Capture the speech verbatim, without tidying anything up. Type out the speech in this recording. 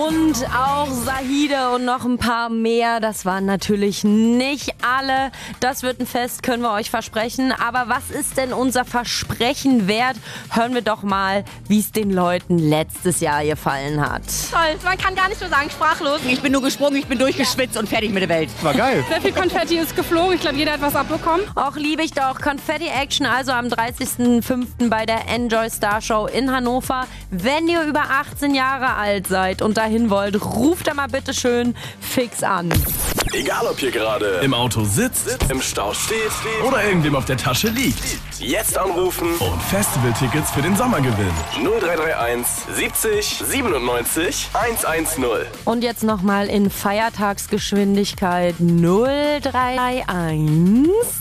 Und auch Zahide und noch ein paar mehr. Das waren natürlich nicht alle. Das wird ein Fest, können wir euch versprechen. Aber was ist denn unser Versprechen wert? Hören wir doch mal, wie es den Leuten letztes Jahr gefallen hat. Toll, man kann gar nicht mehr sagen, sprachlos. Ich bin nur gesprungen, ich bin durchgeschwitzt und fertig mit der Welt. War geil. Sehr viel Konfetti ist geflogen. Ich glaube, jeder hat was abbekommen. Auch liebe ich doch. Konfetti-Action, also am dreißigsten fünften bei der Enjoy Star Show in Hannover. Wenn ihr über achtzehn Jahre alt seid und dahin wollt, ruft da mal bitte schön fix an. Egal ob ihr gerade im Auto sitzt, im Stau steht oder irgendwem auf der Tasche liegt. Jetzt anrufen Und Festivaltickets für den Sommer gewinnen. null drei drei eins siebzig siebenundneunzig hundertzehn. Und jetzt nochmal in Feiertagsgeschwindigkeit null drei drei eins